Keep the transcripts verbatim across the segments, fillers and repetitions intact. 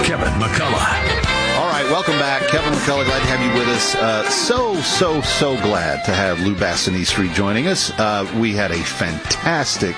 Kevin McCullough. All right, welcome back. Kevin McCullough, glad to have you with us. Uh, so, so, so glad to have Lou Bassanese rejoining us. Uh, we had a fantastic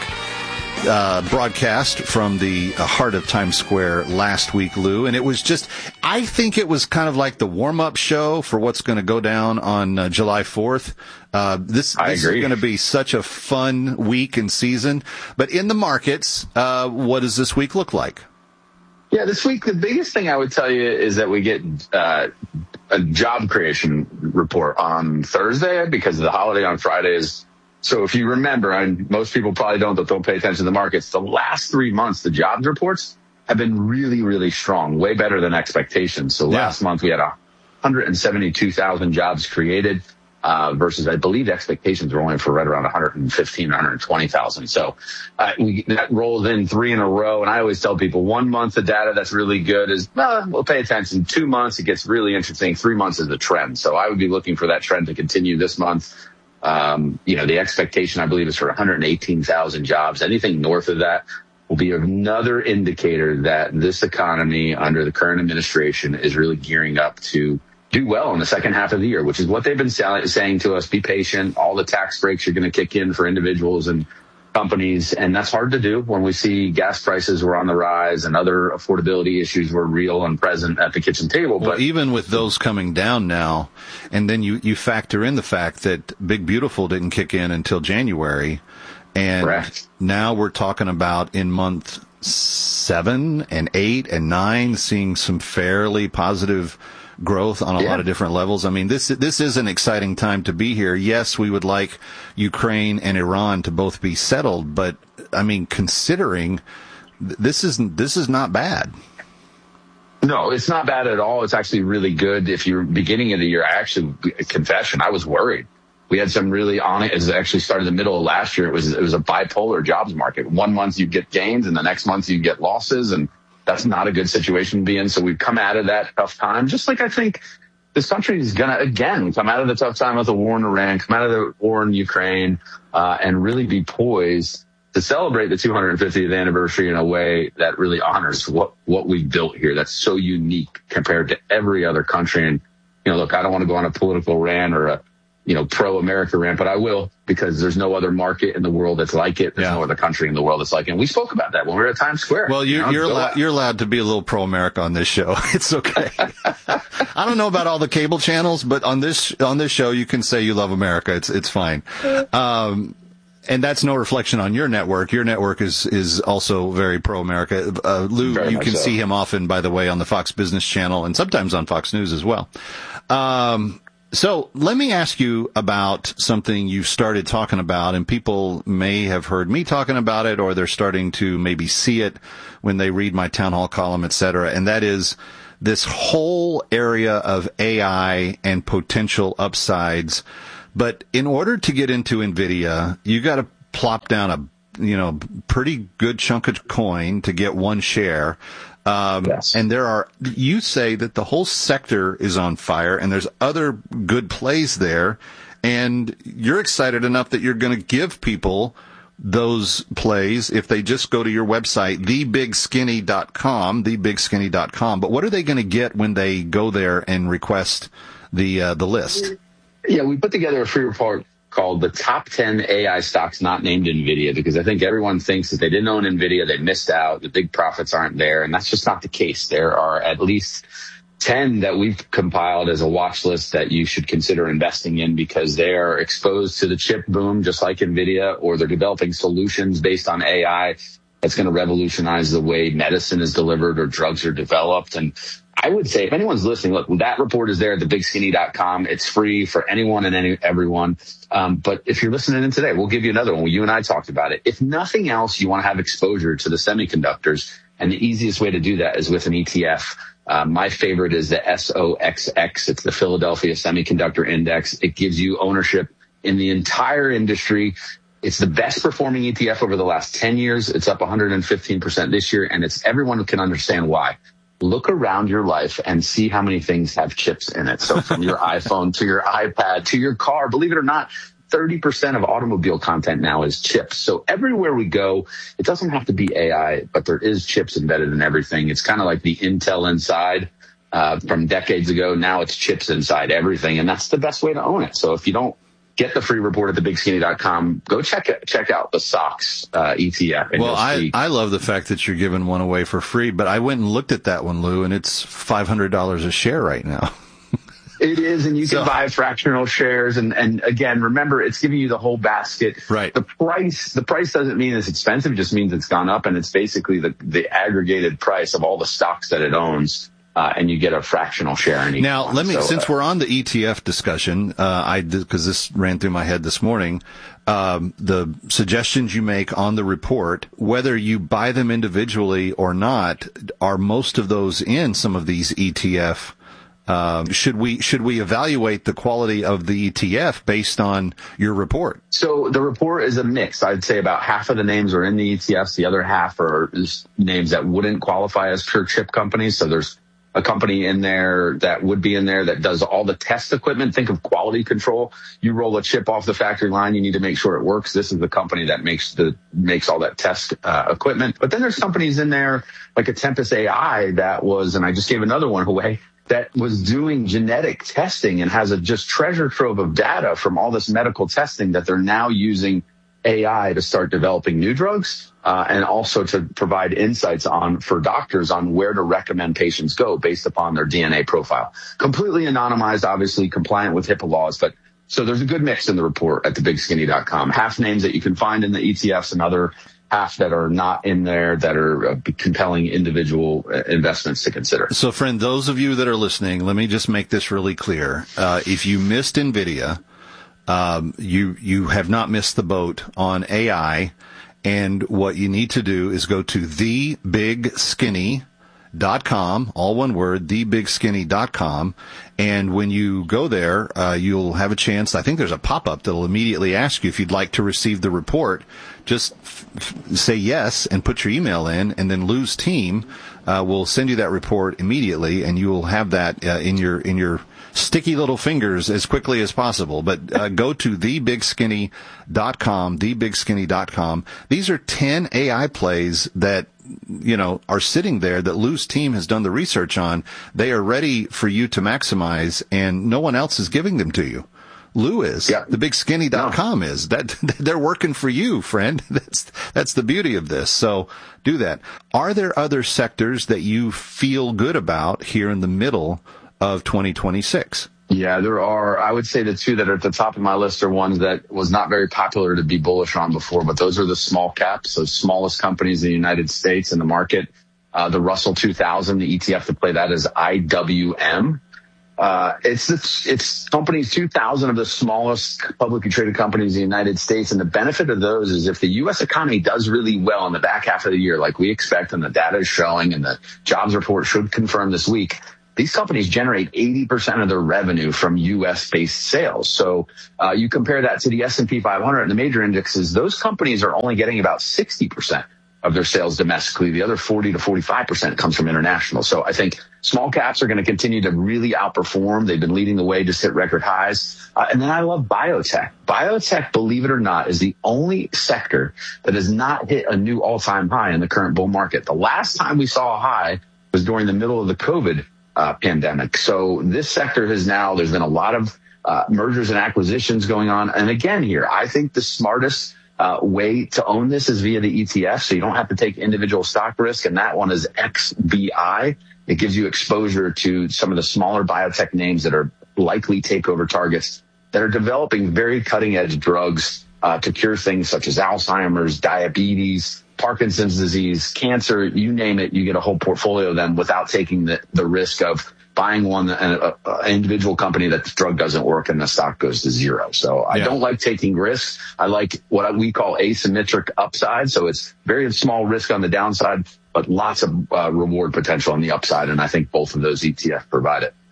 uh, broadcast from the uh, heart of Times Square last week, Lou, and it was just, I think it was kind of like the warm-up show for what's going to go down on uh, July fourth. Uh, this, this is going to be such a fun week and season. But in the markets, uh, what does this week look like? Yeah, this week, the biggest thing I would tell you is that we get uh, a job creation report on Thursday because of the holiday on Fridays. So if you remember, and most people probably don't, that don't pay attention to the markets, the last three months, the jobs reports have been really, really strong, way better than expectations. So yeah. Last month, we had one hundred seventy-two thousand jobs created. Uh, versus, I believe, expectations were only for right around one hundred fifteen, one hundred twenty thousand. So uh, we, that rolls in three in a row. And I always tell people one month of data that's really good is, well, we'll pay attention. Two months, it gets really interesting. Three months is the trend. So I would be looking for that trend to continue this month. Um, you know, the expectation, I believe, is for one hundred eighteen thousand jobs. Anything north of that will be another indicator that this economy under the current administration is really gearing up to do well in the second half of the year, which is what they've been saying to us. Be patient. All the tax breaks are going to kick in for individuals and companies. And that's hard to do when we see gas prices were on the rise and other affordability issues were real and present at the kitchen table. Well, but even with those coming down now, and then you, you factor in the fact that Big Beautiful didn't kick in until January. And correct. Now we're talking about in month seven and eight and nine, seeing some fairly positive growth on a yeah. lot of different levels. I mean, this this is an exciting time to be here. Yes, we would like Ukraine and Iran to both be settled, but I mean, considering this is this is not bad. No, it's not bad at all. It's actually really good. If you're beginning of the year, I actually, confession, I was worried. We had some really on it. It actually started in the middle of last year. It was it was a bipolar jobs market. One month you get gains, and the next month you get losses, and that's not a good situation to be in. So we've come out of that tough time, just like I think this country is going to, again, come out of the tough time with the war in Iran, come out of the war in Ukraine, uh, and really be poised to celebrate the two hundred fiftieth anniversary in a way that really honors what, what we've built here. That's so unique compared to every other country. And, you know, look, I don't want to go on a political rant or a, you know, pro-America rant, but I will, because there's no other market in the world that's like it. There's yeah. no other country in the world that's like it. And we spoke about that when we were at Times Square. Well, you, you know, you're, so allowed, you're allowed to be a little pro-America on this show. It's okay. I don't know about all the cable channels, but on this, on this show, you can say you love America. It's, it's fine. Um, and that's no reflection on your network. Your network is, is also very pro-America. Uh, Lou, very you can so. see him often, by the way, on the Fox Business Channel and sometimes on Fox News as well. Um, So let me ask you about something you started talking about, and people may have heard me talking about it, or they're starting to maybe see it when they read my town hall column, et cetera. And that is this whole area of A I and potential upsides. But in order to get into NVIDIA, you got to plop down a, you know, pretty good chunk of coin to get one share. Um, yes. And there are, you say that the whole sector is on fire and there's other good plays there, and you're excited enough that you're going to give people those plays if they just go to your website, the big skinny dot com, the big skinny dot com. But what are they going to get when they go there and request the, uh, the list? Yeah, we put together a free report called the top ten A I stocks not named NVIDIA, because I think everyone thinks that they didn't own NVIDIA, they missed out, the big profits aren't there, and that's just not the case. There are at least ten that we've compiled as a watch list that you should consider investing in, because they are exposed to the chip boom just like NVIDIA, or they're developing solutions based on A I that's going to revolutionize the way medicine is delivered or drugs are developed. And I would say, if anyone's listening, look, that report is there at the big skinny dot com. It's free for anyone and any, everyone. Um, but if you're listening in today, we'll give you another one. You and I talked about it. If nothing else, you want to have exposure to the semiconductors. And the easiest way to do that is with an E T F. Uh, my favorite is the S O X X. It's the Philadelphia Semiconductor Index. It gives you ownership in the entire industry. It's the best performing E T F over the last ten years. It's up one hundred fifteen percent this year. And it's everyone who can understand why. Look around your life and see how many things have chips in it. So from your iPhone to your iPad to your car, believe it or not, thirty percent of automobile content now is chips. So everywhere we go, it doesn't have to be A I, but there is chips embedded in everything. It's kind of like the Intel Inside uh, from decades ago. Now it's chips inside everything, and that's the best way to own it. So if you don't get the free report at the big skinny dot com, go check it, check out the S O X uh, E T F. Well, I, I love the fact that you're giving one away for free, but I went and looked at that one, Lou, and it's five hundred dollars a share right now. It is, and you can so, buy fractional shares. And, and again, remember, it's giving you the whole basket. Right. The price, the price doesn't mean it's expensive. It just means it's gone up, and it's basically the, the aggregated price of all the stocks that it owns. Uh, and you get a fractional share in each Now, one. let me, so, since uh, we're on the E T F discussion, uh, I did, cause this ran through my head this morning, um, the suggestions you make on the report, whether you buy them individually or not, are most of those in some of these E T F? Um, should we, should we evaluate the quality of the E T F based on your report? So the report is a mix. I'd say about half of the names are in the E T Fs. The other half are just names that wouldn't qualify as pure chip companies. So there's a company in there that would be in there that does all the test equipment. Think of quality control. You roll a chip off the factory line, you need to make sure it works. This is the company that makes the makes all that test uh, equipment. But then there's companies in there like a Tempus A I that was, and I just gave another one away, that was doing genetic testing and has a just treasure trove of data from all this medical testing that they're now using A I to start developing new drugs. Uh, and also to provide insights on for doctors on where to recommend patients go based upon their D N A profile. Completely anonymized, obviously compliant with HIPAA laws, but so there's a good mix in the report at the big skinny dot com. Half names that you can find in the E T Fs and other half that are not in there that are uh, compelling individual uh, investments to consider. So, friend, those of you that are listening, let me just make this really clear. Uh, if you missed NVIDIA, um, you you have not missed the boat on A I. And what you need to do is go to the big skinny dot com, all one word, the big skinny dot com. And when you go there, uh, you'll have a chance. I think there's a pop-up that'll immediately ask you if you'd like to receive the report. Just f- f- say yes and put your email in, and then Lou's team uh, will send you that report immediately, and you will have that uh, in your in your sticky little fingers as quickly as possible. But uh, go to the big skinny dot com, the big skinny dot com. These are ten A I plays that, you know, are sitting there that Lou's team has done the research on. They are ready for you to maximize, and no one else is giving them to you. Lou is. Yeah. the big skinny dot com no. is. That they're working for you, friend. That's that's the beauty of this. So do that. Are there other sectors that you feel good about here in the middle of twenty twenty-six? Yeah, there are. I would say the two that are at the top of my list are ones that was not very popular to be bullish on before, but those are the small caps, so smallest companies in the United States in the market. Uh, the Russell two thousand, the E T F to play that is I W M. Uh, it's, it's, it's companies, two thousand of the smallest publicly traded companies in the United States. And the benefit of those is if the U S economy does really well in the back half of the year, like we expect, and the data is showing, and the jobs report should confirm this week, these companies generate eighty percent of their revenue from U S-based sales. So uh, you compare that to the S and P five hundred and the major indexes, those companies are only getting about sixty percent of their sales domestically. The other forty to forty-five percent comes from international. So I think small caps are going to continue to really outperform. They've been leading the way, just hit record highs. Uh, and then I love biotech. Biotech, believe it or not, is the only sector that has not hit a new all-time high in the current bull market. The last time we saw a high was during the middle of the COVID uh, pandemic. So this sector has now, there's been a lot of uh, mergers and acquisitions going on. And again here, I think the smartest Uh, way to own this is via the E T F, so you don't have to take individual stock risk, and that one is X B I. It gives you exposure to some of the smaller biotech names that are likely takeover targets that are developing very cutting-edge drugs uh, to cure things such as Alzheimer's, diabetes, Parkinson's disease, cancer, you name it, you get a whole portfolio of them without taking the, the risk of buying one, an individual company that the drug doesn't work and the stock goes to zero. So I yeah. don't like taking risks. I like what we call asymmetric upside. So it's very small risk on the downside, but lots of uh, reward potential on the upside. And I think both of those E T F provide it.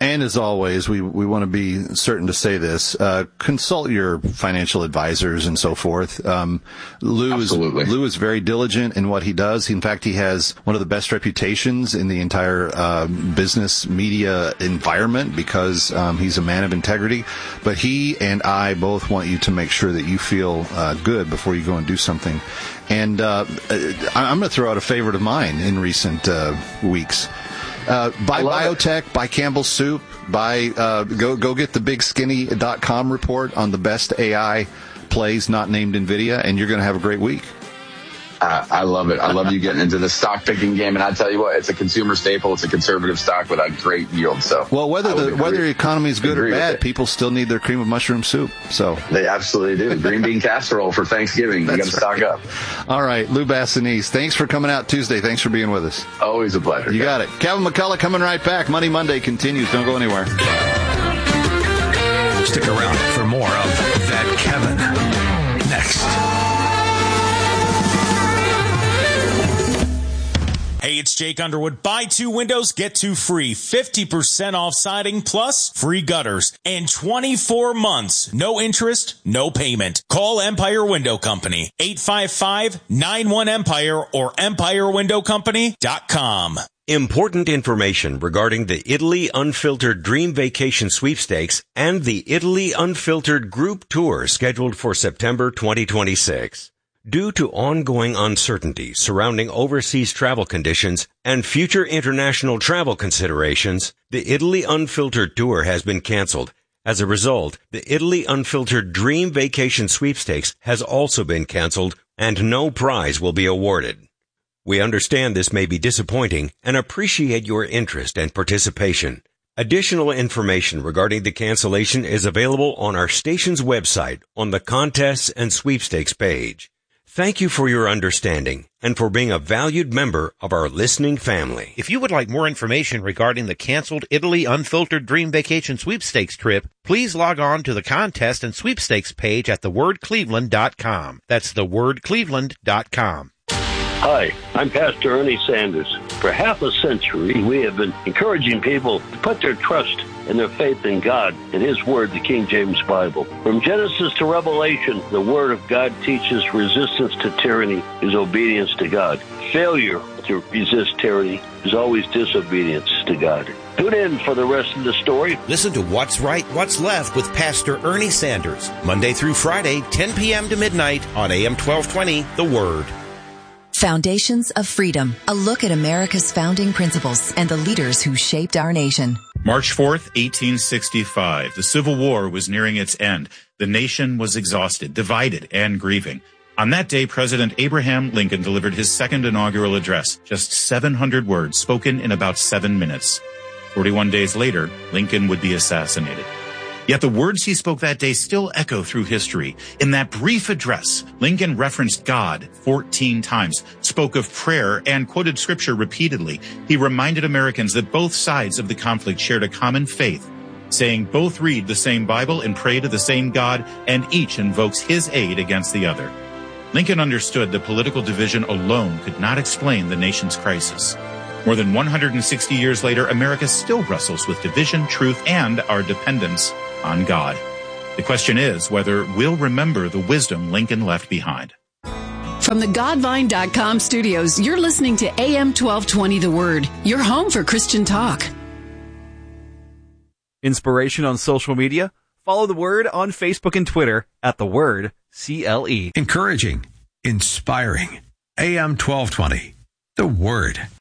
And as always, we, we want to be certain to say this, uh, consult your financial advisors and so forth. Um, Lou is, Lou is very diligent in what he does. In fact, he has one of the best reputations in the entire, uh, business media environment because, um, he's a man of integrity. But he and I both want you to make sure that you feel, uh, good before you go and do something. And, uh, I'm going to throw out a favorite of mine in recent, uh, weeks. Uh, buy Biotech, it. buy Campbell's Soup, buy, uh, go, go get the big skinny dot com report on the best A I plays not named NVIDIA, and you're going to have a great week. Uh, I love it. I love you getting into the stock picking game, and I tell you what, it's a consumer staple. It's a conservative stock with a great yield. So, well, whether the whether the economy is good or bad, people still need their cream of mushroom soup. So they absolutely do. Green bean casserole for Thanksgiving. You got to stock up. All right, Lou Bassanese, thanks for coming out Tuesday. Thanks for being with us. Always a pleasure. You got it. Kevin McCullough coming right back. Money Monday continues. Don't go anywhere. Stick around for more of That Kevin next. Hey, it's Jake Underwood. Buy two windows, get two free. fifty percent off siding plus free gutters. And twenty-four months. No interest, no payment. Call Empire Window Company. eight five five, nine one, Empire or empire window company dot com. Important information regarding the Italy Unfiltered Dream Vacation Sweepstakes and the Italy Unfiltered Group Tour scheduled for September twenty twenty-six. Due to ongoing uncertainty surrounding overseas travel conditions and future international travel considerations, the Italy Unfiltered Tour has been canceled. As a result, the Italy Unfiltered Dream Vacation Sweepstakes has also been canceled, and no prize will be awarded. We understand this may be disappointing and appreciate your interest and participation. Additional information regarding the cancellation is available on our station's website on the Contests and Sweepstakes page. Thank you for your understanding and for being a valued member of our listening family. If you would like more information regarding the canceled Italy Unfiltered Dream Vacation Sweepstakes trip, please log on to the Contest and Sweepstakes page at the word cleveland dot com. That's the word cleveland dot com. Hi, I'm Pastor Ernie Sanders. For half a century, we have been encouraging people to put their trust and their faith in God and His Word, the King James Bible. From Genesis to Revelation, the Word of God teaches resistance to tyranny is obedience to God. Failure to resist tyranny is always disobedience to God. Tune in for the rest of the story. Listen to What's Right, What's Left with Pastor Ernie Sanders, Monday through Friday, ten p.m. to midnight on A M twelve twenty, The Word. Foundations of Freedom, a look at America's founding principles and the leaders who shaped our nation. March fourth, eighteen sixty-five. The Civil War was nearing its end. The nation was exhausted, divided, and grieving. On that day, President Abraham Lincoln delivered his second inaugural address, just seven hundred words spoken in about seven minutes. forty-one days later, Lincoln would be assassinated. Yet the words he spoke that day still echo through history. In that brief address, Lincoln referenced God fourteen times, spoke of prayer, and quoted scripture repeatedly. He reminded Americans that both sides of the conflict shared a common faith, saying both read the same Bible and pray to the same God, and each invokes His aid against the other. Lincoln understood that political division alone could not explain the nation's crisis. More than one hundred sixty years later, America still wrestles with division, truth, and our dependence on God. The question is whether we'll remember the wisdom Lincoln left behind. From the Godvine dot com studios, you're listening to A M twelve twenty The Word, your home for Christian talk. Inspiration on social media? Follow The Word on Facebook and Twitter at The Word C L E. Encouraging, inspiring. A M twelve twenty The Word.